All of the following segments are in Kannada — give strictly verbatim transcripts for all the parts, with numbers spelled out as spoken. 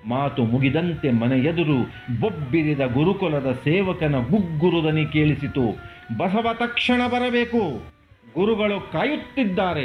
ಮಾತು ಮುಗಿದಂತೆ ಮನೆಯೆದುರು ಬೊಬ್ಬಿರಿದ ಗುರುಕುಲದ ಸೇವಕನ ಗುಗ್ಗುರುದನಿ ಕೇಳಿಸಿತು. ಬಸವ ತಕ್ಷಣ ಬರಬೇಕು, ಗುರುಗಳು ಕಾಯುತ್ತಿದ್ದಾರೆ.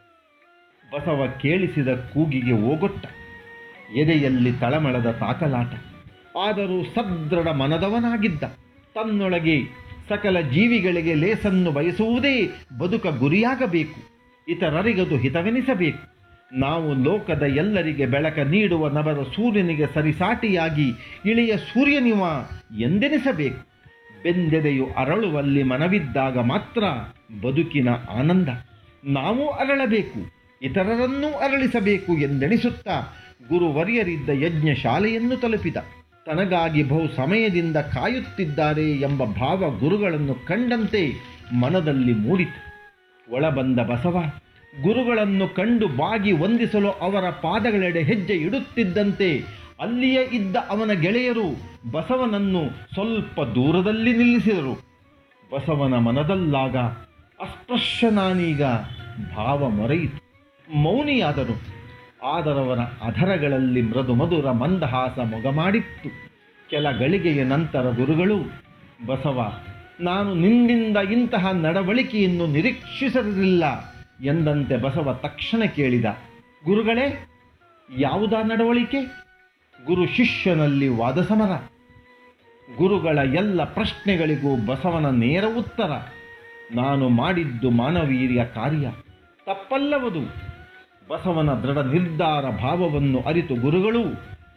ಬಸವ ಕೇಳಿಸಿದ ಕೂಗಿಗೆ ಓಗೊಟ್ಟ. ಎದೆಯಲ್ಲಿ ತಳಮಳದ ತಾಕಲಾಟ. ಆದರೂ ಸದೃಢ ಮನದವನಾಗಿದ್ದ. ತನ್ನೊಳಗೆ ಸಕಲ ಜೀವಿಗಳಿಗೆ ಲೇಸನ್ನು ಬಯಸುವುದೇ ಬದುಕ ಗುರಿಯಾಗಬೇಕು. ಇತರರಿಗದು ಹಿತವೆನಿಸಬೇಕು. ನಾವು ಲೋಕದ ಎಲ್ಲರಿಗೆ ಬೆಳಕ ನೀಡುವ ನವರ ಸೂರ್ಯನಿಗೆ ಸರಿಸಾಟಿಯಾಗಿ ಇಳೆಯ ಸೂರ್ಯನಿವ ಎಂದೆನಿಸಬೇಕು. ಬೆಂದೆದೆಯು ಅರಳುವಲ್ಲಿ ಮನವಿದ್ದಾಗ ಮಾತ್ರ ಬದುಕಿನ ಆನಂದ. ನಾವು ಅರಳಬೇಕು, ಇತರರನ್ನೂ ಅರಳಿಸಬೇಕು ಎಂದೆಣಿಸುತ್ತಾ ಗುರುವರ್ಯರಿದ್ದ ಯಜ್ಞ ಶಾಲೆಯನ್ನು ತಲುಪಿದ. ತನಗಾಗಿ ಬಹು ಸಮಯದಿಂದ ಕಾಯುತ್ತಿದ್ದಾರೆ ಎಂಬ ಭಾವ ಗುರುಗಳನ್ನು ಕಂಡಂತೆ ಮನದಲ್ಲಿ ಮೂಡಿತು. ಒಳಬಂದ ಬಸವ ಗುರುಗಳನ್ನು ಕಂಡು ಬಾಗಿ ವಂದಿಸಲು ಅವರ ಪಾದಗಳೆಡೆ ಹೆಜ್ಜೆ ಇಡುತ್ತಿದ್ದಂತೆ ಅಲ್ಲಿಯೇ ಇದ್ದ ಅವನ ಗೆಳೆಯರು ಬಸವನನ್ನು ಸ್ವಲ್ಪ ದೂರದಲ್ಲಿ ನಿಲ್ಲಿಸಿದರು. ಬಸವನ ಮನದಲ್ಲಾಗ ಅಸ್ಪೃಶ್ಯನಾನೀಗ ಭಾವ ಮೊರೆಯಿತು. ಮೌನಿಯಾದರು. ಆದರವರ ಅಧರಗಳಲ್ಲಿ ಮೃದು ಮಧುರ ಮಂದಹಾಸ ಮೊಗಮಾಡಿತ್ತು. ಕೆಲ ಗಳಿಗೆಯ ನಂತರ ಗುರುಗಳು, ಬಸವ, ನಾನು ನಿನ್ನಿಂದ ಇಂತಹ ನಡವಳಿಕೆಯನ್ನು ನಿರೀಕ್ಷಿಸಿರಲಿಲ್ಲ ಎಂದಂತೆ ಬಸವ ತಕ್ಷಣ ಕೇಳಿದ. ಗುರುಗಳೇ, ಯಾವುದಾ ನಡವಳಿಕೆ? ಗುರು ಶಿಷ್ಯನಲ್ಲಿ ವಾದಸಮರ. ಗುರುಗಳ ಎಲ್ಲ ಪ್ರಶ್ನೆಗಳಿಗೂ ಬಸವನ ನೇರ ಉತ್ತರ. ನಾನು ಮಾಡಿದ್ದು ಮಾನವೀಯ ಕಾರ್ಯ, ತಪ್ಪಲ್ಲವದು. ಬಸವನ ದೃಢ ನಿರ್ಧಾರ ಭಾವವನ್ನು ಅರಿತು ಗುರುಗಳು,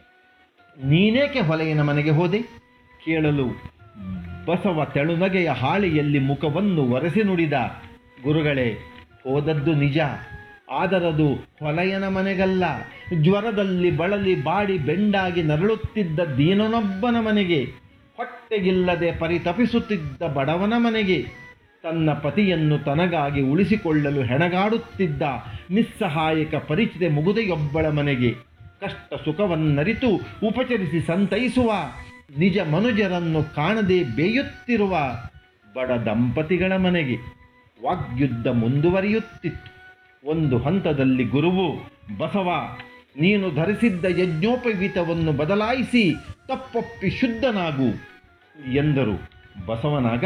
ನೀನೇಕೆ ಹೊಲೆಯನ ಮನೆಗೆ ಹೋದೆ ಕೇಳಲು ಬಸವ ತೆಳುನಗೆಯ ಹಾಳೆಯಲ್ಲಿ ಮುಖವನ್ನು ಒರೆಸಿ ನುಡಿದ. ಗುರುಗಳೇ, ಹೋದದ್ದು ನಿಜ, ಆದರದು ಹೊಲೆಯನ ಮನೆಗಲ್ಲ. ಜ್ವರದಲ್ಲಿ ಬಳಲಿ ಬಾಡಿ ಬೆಂಡಾಗಿ ನರಳುತ್ತಿದ್ದ ದೀನನೊಬ್ಬನ ಮನೆಗೆ, ಹೊಟ್ಟೆಗಿಲ್ಲದೆ ಪರಿತಪಿಸುತ್ತಿದ್ದ ಬಡವನ ಮನೆಗೆ, ತನ್ನ ಪತಿಯನ್ನು ತನಗಾಗಿ ಉಳಿಸಿಕೊಳ್ಳಲು ಹೆಣಗಾಡುತ್ತಿದ್ದ ನಿಸ್ಸಹಾಯಕ ಪರಿಚಿತೆ ಮುಗುದೆಯೊಬ್ಬಳ ಮನೆಗೆ, ಕಷ್ಟ ಸುಖವನ್ನರಿತು ಉಪಚರಿಸಿ ಸಂತೈಸುವ ನಿಜ ಮನುಜರನ್ನು ಕಾಣದೆ ಬೇಯುತ್ತಿರುವ ಬಡ ದಂಪತಿಗಳ ಮನೆಗೆ. ವಾಗ್ಯುದ್ಧ ಮುಂದುವರಿಯುತ್ತಿತ್ತು. ಒಂದು ಹಂತದಲ್ಲಿ ಗುರುವು, ಬಸವ, ನೀನು ಧರಿಸಿದ್ದ ಯಜ್ಞೋಪವೀತವನ್ನು ಬದಲಾಯಿಸಿ ತಪ್ಪೊಪ್ಪಿ ಶುದ್ಧನಾಗು ಎಂದರು. ಬಸವನಾಗ,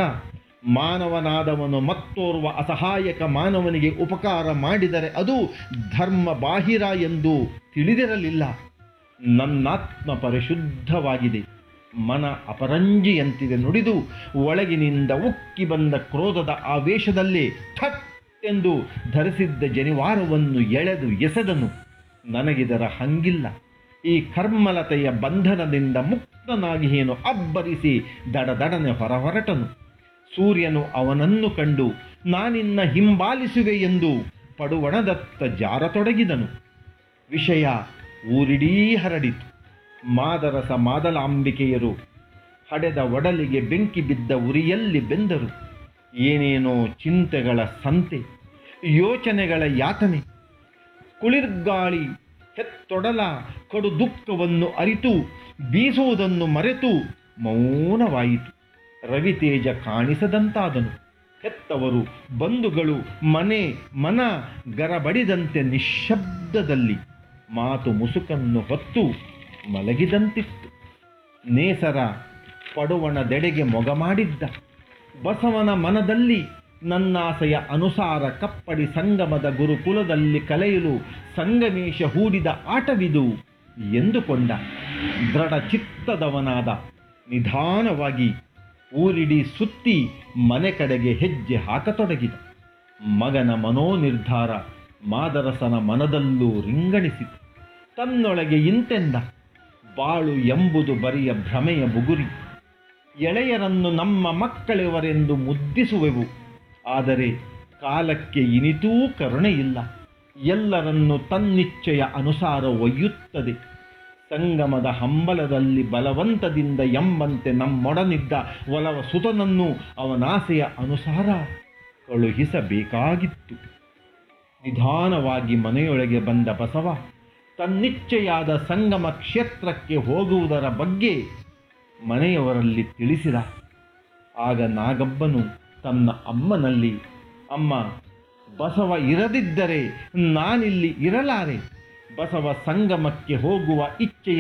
ಮಾನವನಾದವನು ಮತ್ತೋರ್ವ ಅಸಹಾಯಕ ಮಾನವನಿಗೆ ಉಪಕಾರ ಮಾಡಿದರೆ ಅದು ಧರ್ಮ ಬಾಹಿರ ಎಂದು ತಿಳಿದಿರಲಿಲ್ಲ. ನನ್ನಾತ್ಮ ಪರಿಶುದ್ಧವಾಗಿದೆ, ಮನ ಅಪರಂಜಿಯಂತಿದೆ ನುಡಿದು ಒಳಗಿನಿಂದ ಉಕ್ಕಿ ಬಂದ ಕ್ರೋಧದ ಆವೇಶದಲ್ಲಿ ಠಟ್ ಎಂದು ಧರಿಸಿದ್ದ ಜನಿವಾರವನ್ನು ಎಳೆದು ಎಸೆದನು. ನನಗಿದರ ಹಂಗಿಲ್ಲ. ಈ ಕರ್ಮಲತೆಯ ಬಂಧನದಿಂದ ಮುಕ್ತನಾಗಿ ಏನು ಅಬ್ಬರಿಸಿ ದಡದಡನೆ ಹೊರಹೊರಟನು. ಸೂರ್ಯನು ಅವನನ್ನು ಕಂಡು ನಾನಿನ್ನ ಹಿಂಬಾಲಿಸುವೆ ಎಂದು ಪಡುವಣದತ್ತ ಜಾರತೊಡಗಿದನು. ವಿಷಯ ಊರಿಡೀ ಹರಡಿತು. ಮಾದರಸ ಮಾದಲಾಂಬಿಕೆಯರು ಹಡೆದ ಒಡಲಿಗೆ ಬೆಂಕಿ ಬಿದ್ದ ಉರಿಯಲ್ಲಿ ಬೆಂದರು. ಏನೇನೋ ಚಿಂತೆಗಳ ಸಂತೆ, ಯೋಚನೆಗಳ ಯಾತನೆ. ಕುಳಿರ್ಗಾಳಿ ಹೆತ್ತೊಡಲ ಕಡು ದುಃಖವನ್ನು ಅರಿತು ಬೀಸುವುದನ್ನು ಮರೆತು ಮೌನವಾಯಿತು. ರವಿತೇಜ ಕಾಣಿಸದಂತಾದನು. ಹೆತ್ತವರು, ಬಂಧುಗಳು, ಮನೆ ಮನ ಗರಬಡಿದಂತೆ ನಿಶ್ಶಬ್ದದಲ್ಲಿ ಮಾತು ಮುಸುಕನ್ನು ಹೊತ್ತು ಮಲಗಿದಂತಿತ್ತು. ನೇಸರ ಪಡುವಣದೆಡೆಗೆ ಮೊಗಮಾಡಿದ್ದ. ಬಸವನ ಮನದಲ್ಲಿ ನನ್ನಾಸೆಯ ಅನುಸಾರ ಕಪ್ಪಡಿ ಸಂಗಮದ ಗುರುಕುಲದಲ್ಲಿ ಕಲೆಯಲು ಸಂಗಮೇಶ ಹೂಡಿದ ಆಟವಿದು ಎಂದುಕೊಂಡ. ದೃಢ ಚಿತ್ತದವನಾದ. ನಿಧಾನವಾಗಿ ಊರಿಡಿ ಸುತ್ತಿ ಮನೆ ಕಡೆಗೆ ಹೆಜ್ಜೆ ಹಾಕತೊಡಗಿದ. ಮಗನ ಮನೋನಿರ್ಧಾರ ಮಾದರಸನ ಮನದಲ್ಲೂ ರಿಂಗಣಿಸಿತು. ತನ್ನೊಳಗೆ ಇಂತೆಂದ, ಬಾಳು ಎಂಬುದು ಬರಿಯ ಭ್ರಮೆಯ ಬುಗುರಿ. ಎಳೆಯರನ್ನು ನಮ್ಮ ಮಕ್ಕಳೆವರೆಂದು ಮುದ್ದಿಸುವೆವು, ಆದರೆ ಕಾಲಕ್ಕೆ ಇನಿತೂ ಕರುಣೆಯಿಲ್ಲ. ಎಲ್ಲರನ್ನು ತನ್ನಿಚ್ಛೆಯ ಅನುಸಾರ ಒಯ್ಯುತ್ತದೆ. ಸಂಗಮದ ಹಂಬಲದಲ್ಲಿ ಬಲವಂತದಿಂದ ಎಂಬಂತೆ ನಮ್ಮೊಡನಿದ್ದ ಒಲವ ಸುತನನ್ನು ಅವನಾಸೆಯ ಅನುಸಾರ ಕಳುಹಿಸಬೇಕಾಗಿತ್ತು. ನಿಧಾನವಾಗಿ ಮನೆಯೊಳಗೆ ಬಂದ ಬಸವ ತನ್ನಿಚ್ಛೆಯಾದ ಸಂಗಮ ಕ್ಷೇತ್ರಕ್ಕೆ ಹೋಗುವುದರ ಬಗ್ಗೆ ಮನೆಯವರಲ್ಲಿ ತಿಳಿಸಿದ. ಆಗ ನಾಗಬ್ಬನು ತನ್ನ ಅಮ್ಮನಲ್ಲಿ, ಅಮ್ಮ, ಬಸವ ಇರದಿದ್ದರೆ ನಾನಿಲ್ಲಿ ಇರಲಾರೆ. ಬಸವ ಸಂಗಮಕ್ಕೆ ಹೋಗುವ ಇಚ್ಛೆಯ